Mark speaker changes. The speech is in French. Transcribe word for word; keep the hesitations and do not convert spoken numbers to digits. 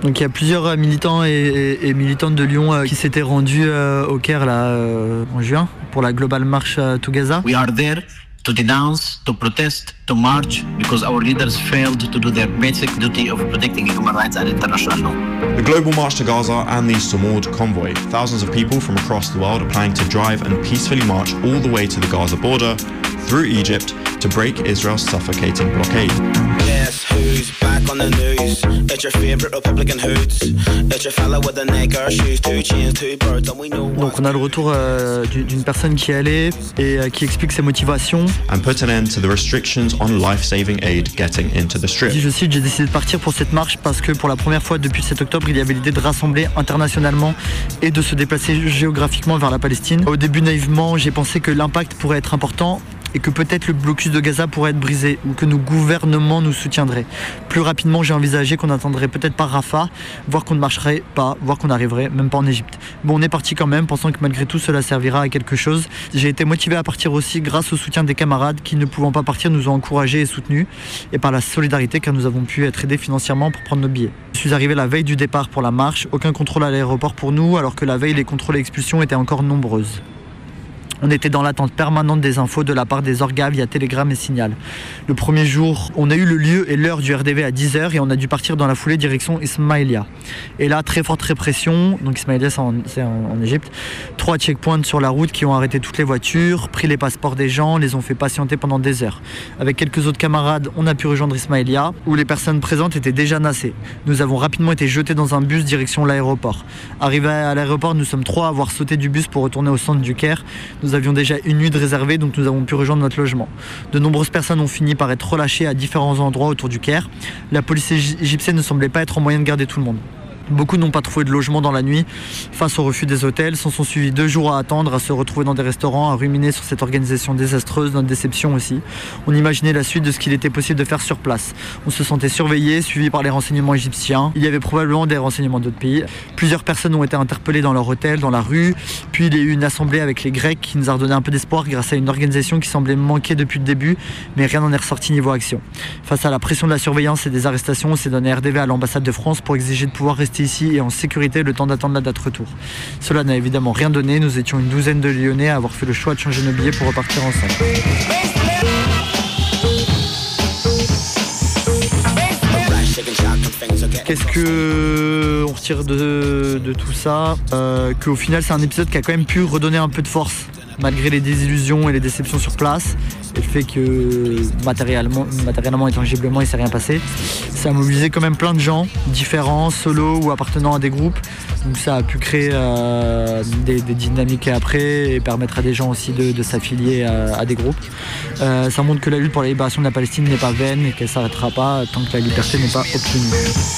Speaker 1: Donc il y a plusieurs militants et, et, et militantes de Lyon euh, qui s'étaient rendus euh, au Caire là, euh, en juin pour la Global March uh, to Gaza.
Speaker 2: We are there to denounce, to protest, to march, because our leaders failed to do their basic duty of protecting human rights and international law.
Speaker 3: The Global March to Gaza and the Samud convoy. Thousands of people from across the world are planning to drive and peacefully march all the way to the Gaza border, through Egypt, to break Israel's suffocating blockade.
Speaker 4: Guess who's back on the news? It's your favorite Republican hoods. It's your fella with the necker shoes, two chains, two birds, and we know.
Speaker 1: Donc on a le retour euh, d'une personne qui est allée et euh, qui explique ses motivations.
Speaker 3: And put an end to the restrictions on life-saving aid getting into the strip.
Speaker 1: Je cite, j'ai décidé de partir pour cette marche parce que pour la première fois depuis le sept octobre, il y avait l'idée de rassembler internationalement et de se déplacer géographiquement vers la Palestine. Au début, naïvement, j'ai pensé que l'impact pourrait être important et que peut-être le blocus de Gaza pourrait être brisé ou que nos gouvernements nous soutiendraient. Plus rapidement, j'ai envisagé qu'on n'attendrait peut-être pas Rafah, voire qu'on ne marcherait pas, voire qu'on n'arriverait même pas en Égypte. Bon, on est parti quand même, pensant que malgré tout, cela servira à quelque chose. J'ai été motivé à partir aussi grâce au soutien des camarades qui, ne pouvant pas partir, nous ont encouragés et soutenus, et par la solidarité car nous avons pu être aidés financièrement pour prendre nos billets. Je suis arrivé la veille du départ pour la marche, aucun contrôle à l'aéroport pour nous, alors que la veille, les contrôles et expulsions étaient encore nombreuses. On était dans l'attente permanente des infos de la part des orgas via Telegram et Signal. Le premier jour, on a eu le lieu et l'heure du R D V à dix heures et on a dû partir dans la foulée direction Ismaïlia. Et là, très forte répression, donc Ismaïlia c'est en, en, en Égypte, trois checkpoints sur la route qui ont arrêté toutes les voitures, pris les passeports des gens, les ont fait patienter pendant des heures. Avec quelques autres camarades, on a pu rejoindre Ismaïlia, où les personnes présentes étaient déjà nassées. Nous avons rapidement été jetés dans un bus direction l'aéroport. Arrivés à l'aéroport, nous sommes trois à avoir sauté du bus pour retourner au centre du Caire. Nous avions déjà une nuit de réservée, donc nous avons pu rejoindre notre logement. De nombreuses personnes ont fini par être relâchées à différents endroits autour du Caire. La police égyptienne ne semblait pas être en moyen de garder tout le monde. Beaucoup n'ont pas trouvé de logement dans la nuit face au refus des hôtels. S'en sont suivis deux jours à attendre, à se retrouver dans des restaurants, à ruminer sur cette organisation désastreuse, notre déception aussi. On imaginait la suite de ce qu'il était possible de faire sur place. On se sentait surveillé, suivi par les renseignements égyptiens. Il y avait probablement des renseignements d'autres pays. Plusieurs personnes ont été interpellées dans leur hôtel, dans la rue. Puis il y a eu une assemblée avec les Grecs qui nous a redonné un peu d'espoir grâce à une organisation qui semblait manquer depuis le début, mais rien n'en est ressorti niveau action. Face à la pression de la surveillance et des arrestations, on s'est donné R D V à l'ambassade de France pour exiger de pouvoir rester ici et en sécurité le temps d'attendre la date retour. Cela n'a évidemment rien donné, nous étions une douzaine de Lyonnais à avoir fait le choix de changer nos billets pour repartir ensemble. Qu'est-ce que on retire de, de tout ça euh, Qu'au final c'est un épisode qui a quand même pu redonner un peu de force malgré les désillusions et les déceptions sur place et le fait que matériellement, matériellement et tangiblement il ne s'est rien passé. Ça a mobilisé quand même plein de gens différents, solo ou appartenant à des groupes, donc ça a pu créer euh, des, des dynamiques après et permettre à des gens aussi de, de s'affilier à, à des groupes. Euh, ça montre que la lutte pour la libération de la Palestine n'est pas vaine et qu'elle ne s'arrêtera pas tant que la liberté n'est pas obtenue.